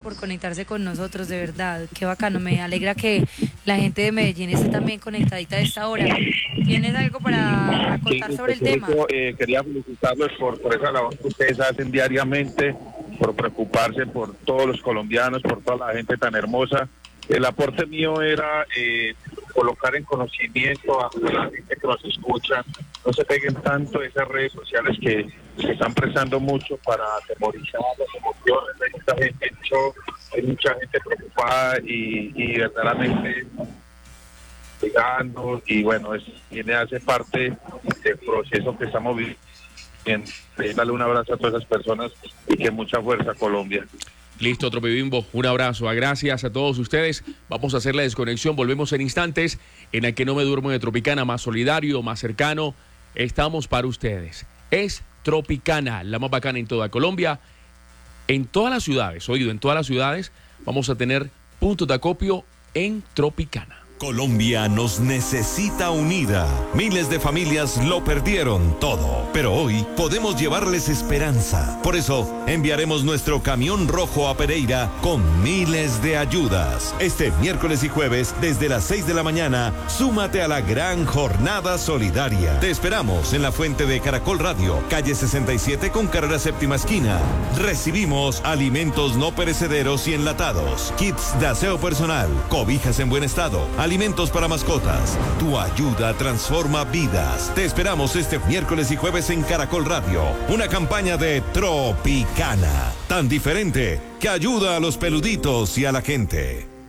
por conectarse con nosotros, de verdad. Qué bacano, me alegra que la gente de Medellín esté también conectadita a esta hora. ¿Tienes algo para contar sobre el tema? Quería felicitarlos por esa labor que ustedes hacen diariamente, por preocuparse por todos los colombianos, por toda la gente tan hermosa. El aporte mío era colocar en conocimiento a la gente que nos escucha, no se peguen tanto esas redes sociales que se están prestando mucho para atemorizar las emociones. Hay mucha gente preocupada y verdaderamente llegando, y bueno, hace parte del proceso que estamos viviendo. Darle un abrazo a todas esas personas y que mucha fuerza, Colombia. Listo, Tropibimbo, un abrazo, gracias a todos ustedes. Vamos a hacer la desconexión, volvemos en instantes en el que no me duermo de Tropicana, más solidario, más cercano. Estamos para ustedes. Es Tropicana, la más bacana en toda Colombia. En todas las ciudades, en todas las ciudades vamos a tener puntos de acopio en Tropicana. Colombia nos necesita unida. Miles de familias lo perdieron todo, pero hoy podemos llevarles esperanza. Por eso enviaremos nuestro camión rojo a Pereira con miles de ayudas. Este miércoles y jueves desde las 6 de la mañana, súmate a la gran jornada solidaria. Te esperamos en la fuente de Caracol Radio, calle 67 con carrera séptima esquina. Recibimos alimentos no perecederos y enlatados, kits de aseo personal, cobijas en buen estado, alimentos para mascotas. Tu ayuda transforma vidas. Te esperamos este miércoles y jueves en Caracol Radio. Una campaña de Tropicana, tan diferente que ayuda a los peluditos y a la gente.